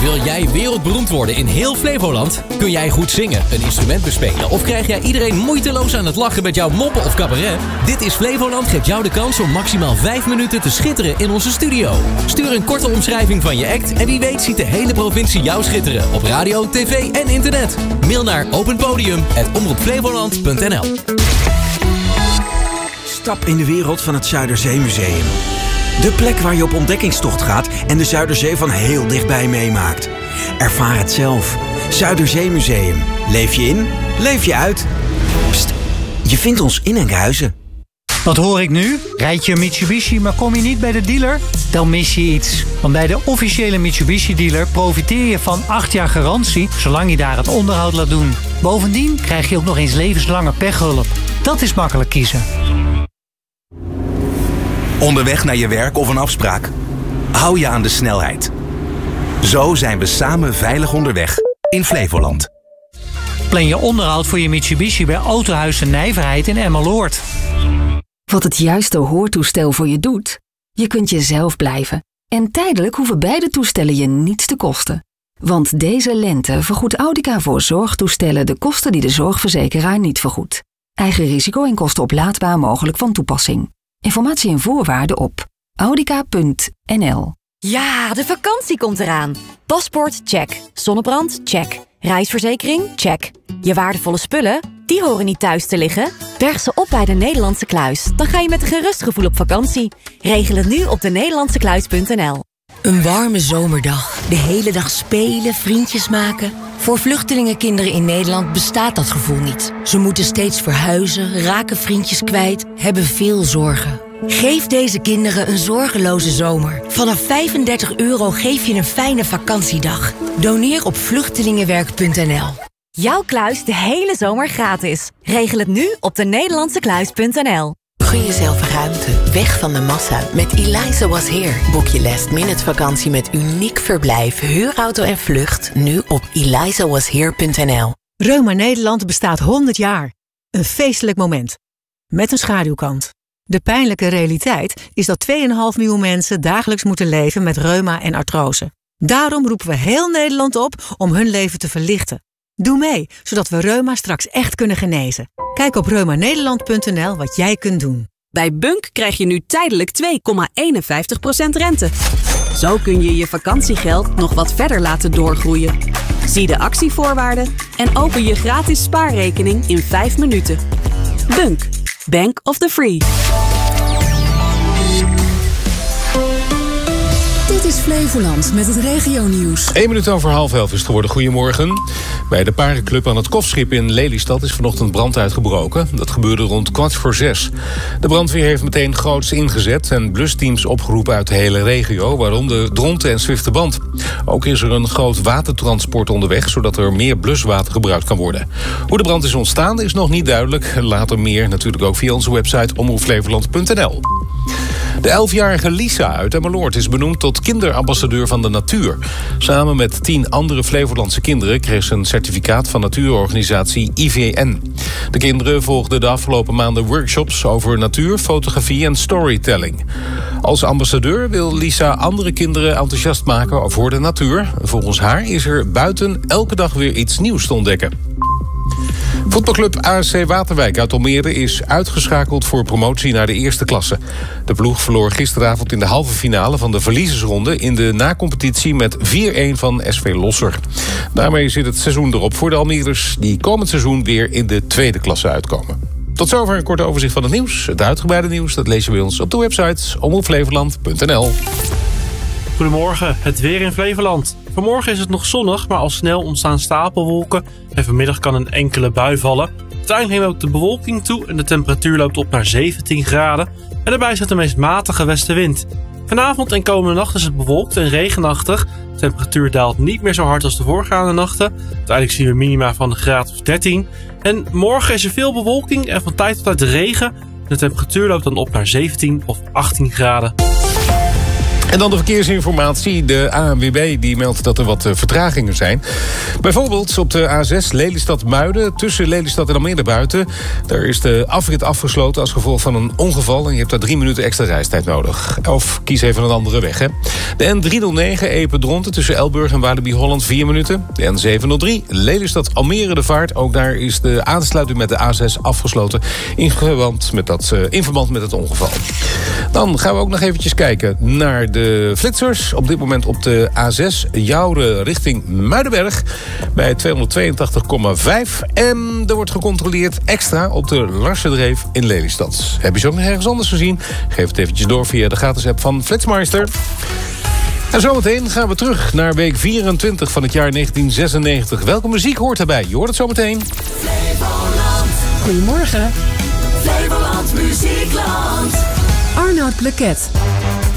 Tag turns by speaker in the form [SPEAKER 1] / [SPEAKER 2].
[SPEAKER 1] Wil jij wereldberoemd worden in heel Flevoland? Kun jij goed zingen, een instrument bespelen of krijg jij iedereen moeiteloos aan het lachen met jouw moppen of cabaret? Dit is Flevoland geeft jou de kans om maximaal 5 minuten te schitteren in onze studio. Stuur een korte omschrijving van je act en wie weet ziet de hele provincie jou schitteren op radio, tv en internet. Mail naar openpodium@omroepflevoland.nl.
[SPEAKER 2] Stap in de wereld van het Zuiderzeemuseum. De plek waar je op ontdekkingstocht gaat en de Zuiderzee van heel dichtbij meemaakt. Ervaar het zelf. Zuiderzeemuseum. Leef je in, leef je uit. Pst, je vindt ons in Enkhuizen.
[SPEAKER 3] Wat hoor ik nu? Rijd je een Mitsubishi, maar kom je niet bij de dealer? Dan mis je iets. Want bij de officiële Mitsubishi-dealer profiteer je van 8 jaar garantie, zolang je daar het onderhoud laat doen. Bovendien krijg je ook nog eens levenslange pechhulp. Dat is makkelijk kiezen.
[SPEAKER 4] Onderweg naar je werk of een afspraak? Hou je aan de snelheid. Zo zijn we samen veilig onderweg in Flevoland.
[SPEAKER 3] Plan je onderhoud voor je Mitsubishi bij Autohuis de Nijverheid in Emmeloord.
[SPEAKER 5] Wat het juiste hoortoestel voor je doet? Je kunt jezelf blijven. En tijdelijk hoeven beide toestellen je niets te kosten. Want deze lente vergoedt Audica voor zorgtoestellen de kosten die de zorgverzekeraar niet vergoedt. Eigen risico en kosten oplaadbaar mogelijk van toepassing. Informatie en voorwaarden op audica.nl.
[SPEAKER 6] Ja, de vakantie komt eraan. Paspoort, check. Zonnebrand, check. Reisverzekering, check. Je waardevolle spullen, die horen niet thuis te liggen. Berg ze op bij de Nederlandse Kluis. Dan ga je met een gerust gevoel op vakantie. Regel het nu op denederlandsekluis.nl.
[SPEAKER 7] Een warme zomerdag. De hele dag spelen, vriendjes maken. Voor vluchtelingenkinderen in Nederland bestaat dat gevoel niet. Ze moeten steeds verhuizen, raken vriendjes kwijt, hebben veel zorgen. Geef deze kinderen een zorgeloze zomer. Vanaf €35 geef je een fijne vakantiedag. Doneer op vluchtelingenwerk.nl.
[SPEAKER 6] Jouw kluis de hele zomer gratis. Regel het nu op denederlandsekluis.nl.
[SPEAKER 8] Gun jezelf ruimte, weg van de massa. Met Eliza Was Here boek je last-minute vakantie met uniek verblijf, huurauto en vlucht nu op elizawashere.nl.
[SPEAKER 9] Reuma Nederland bestaat 100 jaar. Een feestelijk moment. Met een schaduwkant. De pijnlijke realiteit is dat 2,5 miljoen mensen dagelijks moeten leven met reuma en artrose. Daarom roepen we heel Nederland op om hun leven te verlichten. Doe mee, zodat we reuma straks echt kunnen genezen. Kijk op reumanederland.nl wat jij kunt doen.
[SPEAKER 10] Bij Bunk krijg je nu tijdelijk 2,51% rente. Zo kun je je vakantiegeld nog wat verder laten doorgroeien. Zie de actievoorwaarden en open je gratis spaarrekening in 5 minuten. Bunk, Bank of the Free.
[SPEAKER 11] Dit is Flevoland met het regionieuws.
[SPEAKER 12] 1 minuut over 10:30 is het geworden. Goedemorgen. Bij de parenclub aan het Kofschip in Lelystad is vanochtend brand uitgebroken. Dat gebeurde rond 5:15. De brandweer heeft meteen groots ingezet en blusteams opgeroepen uit de hele regio, waaronder Dronten en Zwifterband. Ook is er een groot watertransport onderweg, zodat er meer bluswater gebruikt kan worden. Hoe de brand is ontstaan is nog niet duidelijk. Later meer natuurlijk ook via onze website omroepflevoland.nl. De 11-jarige Lisa uit Emmeloord is benoemd tot kinderambassadeur van de natuur. Samen met 10 andere Flevolandse kinderen kreeg ze een certificaat van natuurorganisatie IVN. De kinderen volgden de afgelopen maanden workshops over natuur, fotografie en storytelling. Als ambassadeur wil Lisa andere kinderen enthousiast maken voor de natuur. Volgens haar is er buiten elke dag weer iets nieuws te ontdekken. Voetbalclub ASC Waterwijk uit Almere is uitgeschakeld voor promotie naar de eerste klasse. De ploeg verloor gisteravond in de halve finale van de verliezersronde in de nacompetitie met 4-1 van SV Losser. Daarmee zit het seizoen erop voor de Almeerders die komend seizoen weer in de tweede klasse uitkomen. Tot zover een kort overzicht van het nieuws. Het uitgebreide nieuws dat lees je bij ons op de website omroepflevoland.nl.
[SPEAKER 13] Goedemorgen, het weer in Flevoland. Vanmorgen is het nog zonnig, maar al snel ontstaan stapelwolken en vanmiddag kan een enkele bui vallen. Uiteindelijk neemt ook de bewolking toe en de temperatuur loopt op naar 17 graden. En daarbij staat de meest matige westenwind. Vanavond en komende nacht is het bewolkt en regenachtig. De temperatuur daalt niet meer zo hard als de voorgaande nachten. Uiteindelijk zien we minima van een graad of 13. En morgen is er veel bewolking en van tijd tot tijd regen. De temperatuur loopt dan op naar 17 of 18 graden.
[SPEAKER 12] En dan de verkeersinformatie. De ANWB die meldt dat er wat vertragingen zijn. Bijvoorbeeld op de A6 Lelystad-Muiden. Tussen Lelystad en Almere buiten. Daar is de afrit afgesloten als gevolg van een ongeval. En je hebt daar 3 minuten extra reistijd nodig. Of kies even een andere weg. Hè. De N309 Epe-Dronten tussen Elburg en Walibi-Holland 4 minuten. De N703 Lelystad-Almere de Vaart. Ook daar is de aansluiting met de A6 afgesloten. In verband met het ongeval. Dan gaan we ook nog eventjes kijken naar de flitsers. Op dit moment op de A6 Jouren richting Muidenberg bij 282,5. En er wordt gecontroleerd extra op de Larsendreef in Lelystad. Heb je ze ook nog ergens anders gezien? Geef het eventjes door via de gratis app van Flitsmeister. En zometeen gaan we terug naar week 24 van het jaar 1996. Welke muziek hoort daarbij? Je hoort het zometeen.
[SPEAKER 11] Flevoland.
[SPEAKER 14] Goedemorgen.
[SPEAKER 11] Flevoland Muziekland.
[SPEAKER 14] Arnoud Pleket.